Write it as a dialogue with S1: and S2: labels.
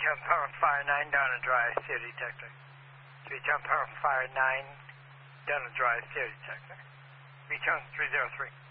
S1: Return power fire 9 down and dry CO detector. Return power fire 9 down and dry CO detector. Return 303.